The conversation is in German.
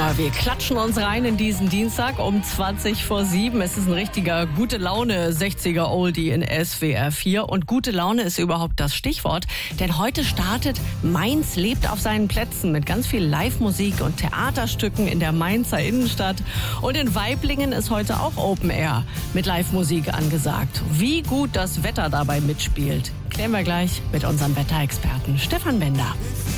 Ja, wir klatschen uns rein in diesen Dienstag um 7:20. Es ist ein richtiger Gute-Laune 60er Oldie in SWR 4. Und gute Laune ist überhaupt das Stichwort. Denn heute startet Mainz lebt auf seinen Plätzen mit ganz viel Live-Musik und Theaterstücken in der Mainzer Innenstadt. Und in Waiblingen ist heute auch Open Air mit Live-Musik angesagt. Wie gut das Wetter dabei mitspielt, klären wir gleich mit unserem Wetterexperten Stefan Bender.